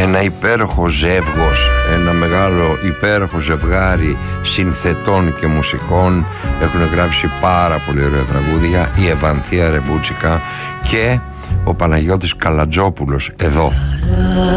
Ένα υπέροχο ζεύγος, ένα μεγάλο υπέροχο ζευγάρι συνθετών και μουσικών. Έχουν γράψει πάρα πολύ ωραία τραγούδια, η Ευανθία Ρεμπούτσικα και ο Παναγιώτης Καλατζόπουλος εδώ.